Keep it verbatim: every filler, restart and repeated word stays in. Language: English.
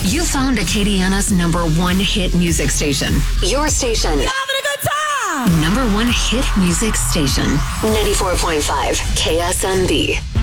You found Acadiana's number one hit music station. Your station. You're having a good time. Number one hit music station. ninety-four point five K S M B.